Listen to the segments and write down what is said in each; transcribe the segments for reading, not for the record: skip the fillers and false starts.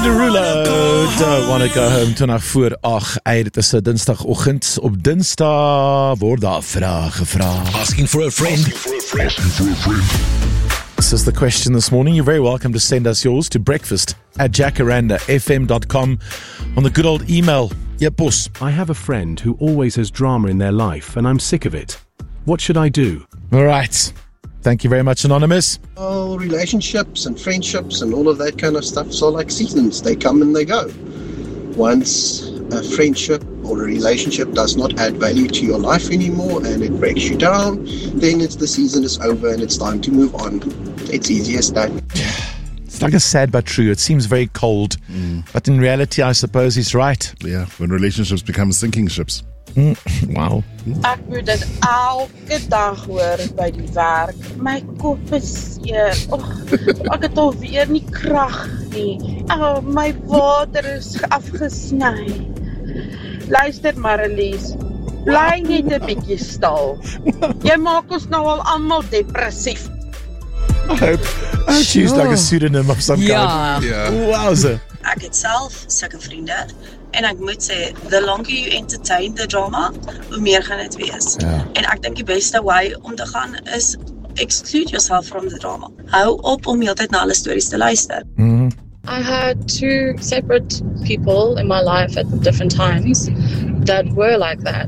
Derulo, don't wanna go home tot na voor 8. Dit is 'n Dinsdagoggend. Op Dinsdag word daar vrae gevra. Asking for a friend. This is the question this morning. You're very welcome to send us yours to breakfast@jacarandafm.com on the good old email. Yeah, boss. I have a friend who always has drama in their life and I'm sick of it. What should I do? All right. Thank you very much, Anonymous. Well, relationships and friendships and all of that kind of stuff are like seasons. They come and they go. Once a friendship or a relationship does not add value to your life anymore and it breaks you down, then the season is over and it's time to move on. It's easy as that. It's like a sad but true. It seems very cold. But in reality, I suppose he's right. Yeah, when relationships become sinking ships. Wow. Ek moet dit elke dag hoor by die werk. My kop is seer. Ek het alweer nie krag nie. My water is afgesny. Luister Marlies, bly net 'n bietjie stil. Jy maak ons nou al almal depressief. I hope she used like a pseudonym of some kind. Yeah. Wowza. Ek het self sulke vriende en ek moet sê, the longer you entertain the drama, hoe meer gaan dit wees. Ja. En ek dink die beste way om te gaan is exclude yourself from the drama. Hou op om heeltyd na hulle stories te luister. I had two separate people in my life at different times that were like that.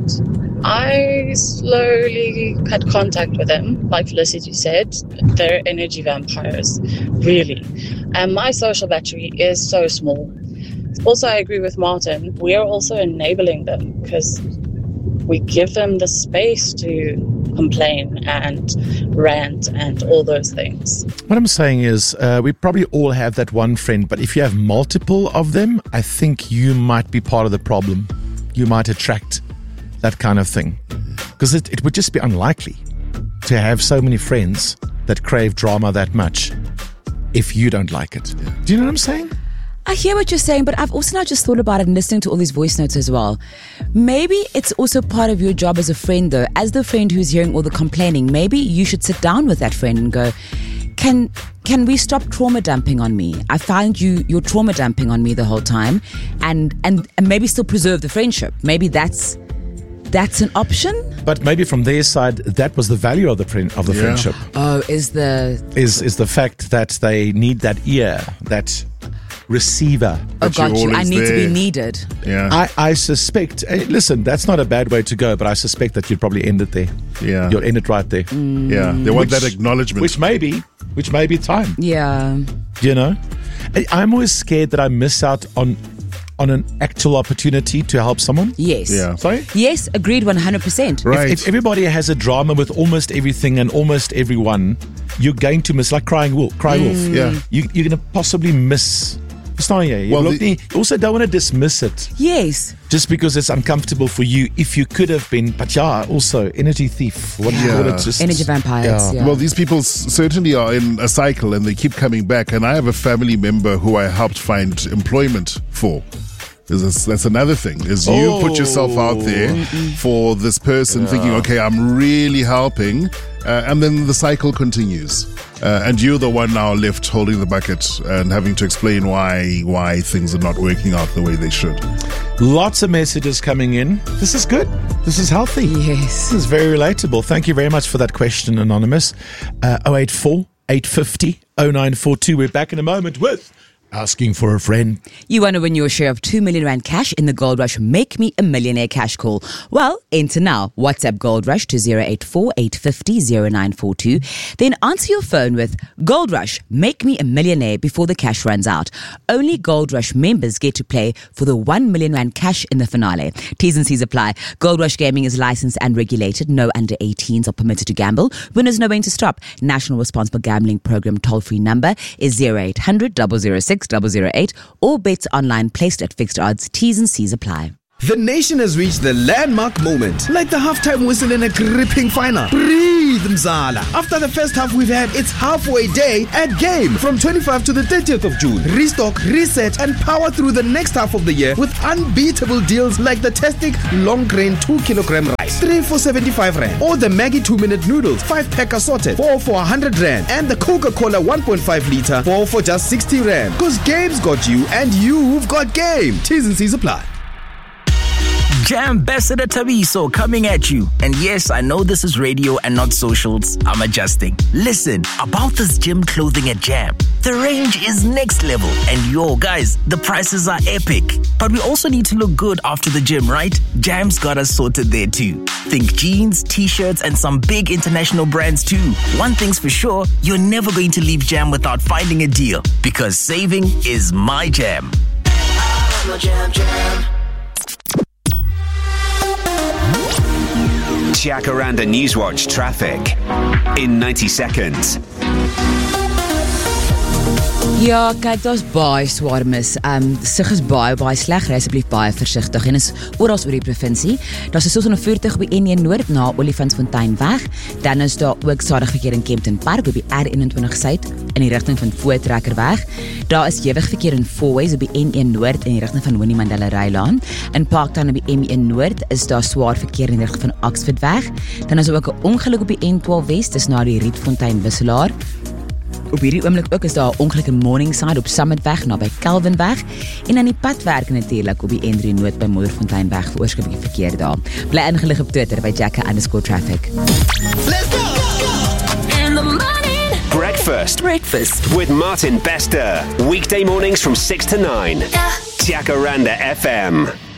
I slowly had contact with them, like Felicity said, they're energy vampires, really. And my social battery is so small. Also, I agree with Martin, we are also enabling them because we give them the space to complain and rant and all those things. What I'm saying is, we probably all have that one friend, but if you have multiple of them, I think you might be part of the problem. You might attract that kind of thing. Because it would just be unlikely to have so many friends that crave drama that much if you don't like it. Do you know what I'm saying? I hear what you're saying, but I've also now just thought about it and listening to all these voice notes as well. Maybe it's also part of your job as a friend, though. As the friend who's hearing all the complaining, maybe you should sit down with that friend and go, Can we stop trauma dumping on me? I find you're trauma dumping on me the whole time, and maybe still preserve the friendship. Maybe that's an option. But maybe from their side, that was the value of the friendship. Oh, is the fact that they need that ear, that receiver. Oh, got you. I need to be needed. Yeah. I suspect, listen, that's not a bad way to go, but I suspect that you'd probably end it there. Yeah. You'll end it right there. Yeah. They want that acknowledgement. Which may be time. Yeah. You know? I'm always scared that I miss out on an actual opportunity to help someone. Yes. Yeah. Sorry? Yes, agreed 100%. Right. If everybody has a drama with almost everything and almost everyone, you're going to miss, like cry wolf. Yeah. You're going to possibly miss. You also don't want to dismiss it Yes. just because it's uncomfortable for you if you could have been. But yeah, also energy thief. What do you call it? Just Energy vampires. Yeah. Well, these people certainly are in a cycle and they keep coming back. And I have a family member who I helped find employment for. That's another thing, is you put yourself out there for this person thinking, okay, I'm really helping, and then the cycle continues. And you're the one now left holding the bucket and having to explain why things are not working out the way they should. Lots of messages coming in. This is good. This is healthy. Yes. This is very relatable. Thank you very much for that question, Anonymous. 084 850 0942. We're back in a moment with Asking for a Friend. You want to win your share of 2 million rand cash in the Gold Rush Make Me a Millionaire cash call? Well, enter now. WhatsApp Gold Rush to 084 850 0942. Then answer your phone with Gold Rush Make Me a Millionaire before the cash runs out. Only Gold Rush members get to play for the 1 million rand cash in the finale. T's and C's apply. Gold Rush Gaming is licensed and regulated. No under 18s are permitted to gamble. Winners know when to stop. National Responsible Gambling Program toll-free number is 0800 006 008 or bets online placed at fixed odds. T's and C's apply. The nation has reached the landmark moment, like the halftime whistle in a gripping final. Breathe! Breathe, Mzala. After the first half we've had, it's halfway day at Game from 25 to the 30th of June. Restock, reset, and power through the next half of the year with unbeatable deals like the Testic long grain 2 kilogram rice, 3 for 75 rand, or the Maggie 2-minute noodles, 5-pack assorted, 4 for 100 rand, and the Coca-Cola 1.5 liter, 4 for just 60 rand. Cause Game's got you and you've got Game. T's and C's apply. Jam Ambassador Tabiso coming at you. And yes, I know this is radio and not socials. I'm adjusting. Listen, about this gym clothing at Jam. The range is next level. And yo, guys, the prices are epic. But we also need to look good after the gym, right? Jam's got us sorted there too. Think jeans, t-shirts, and some big international brands too. One thing's for sure, you're never going to leave Jam without finding a deal. Because saving is my jam. Jam. Jacaranda Newswatch traffic in 90 seconds. Ja, kyk, daar's baie swaar mis. Sig is baie sleg, ry asseblief baie versigtig en is oral oor die provinsie. Daar's 'n stilstaande voertuig op die N1 Noord na Olifantsfonteinweg. Dan is daar ook stadig verkeer in Kempton Park op die R21 Suid in die rigting van Voortrekkerweg. Daar is ewig verkeer in Fourways op die N1 Noord in die rigting van Winnie Mandela Rylaan. In Parktown op die M1 Noord is daar swaar verkeer in die rigting van Oxfordweg. Dan is daar ook 'n ongeluk op die N12 Wes, dis na die Rietfontein wisselaar. Op hierdie oomblik ook is daar 'n ongeluk in Morningside op Summitweg naby Kelvinweg en aan die padwerk natuurlik op die N3 Noord by Modderfonteinweg veroorsaak 'n bietjie verkeer daar. Bly ingelig op Twitter by Jacka_traffic. Let's go! In the morning. Breakfast with Martin Bester. Weekday mornings from 6 to 9. Jacaranda FM.